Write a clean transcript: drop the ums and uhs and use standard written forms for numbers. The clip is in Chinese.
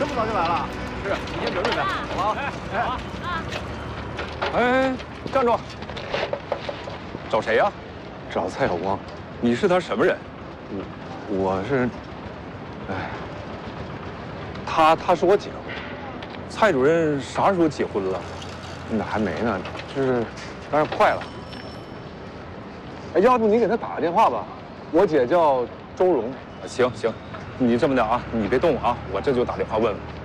这么早就来了？是，你先准备呗。好， 哎，站住！找谁呀？ 找蔡晓光。 你是他什么人？ 我是，哎，他是我姐夫。 蔡主任啥时候结婚了？ 那还没呢，但是快了。哎，要不你给他打个电话吧？我姐叫周蓉。 行，你这么的啊，你别动啊，我这就打电话问问。